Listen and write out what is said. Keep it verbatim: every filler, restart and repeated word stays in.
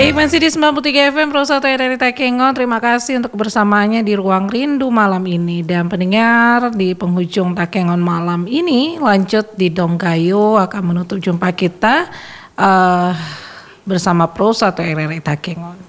Baik, masih di sembilan puluh tiga F M Pro satu R R I Takengon. Terima kasih untuk kebersamaannya di Ruang Rindu malam ini. Dan pendengar, di penghujung Takengon malam ini, lanjut di Dongkayo akan menutup jumpa kita uh, bersama Pro satu R R I Takengon.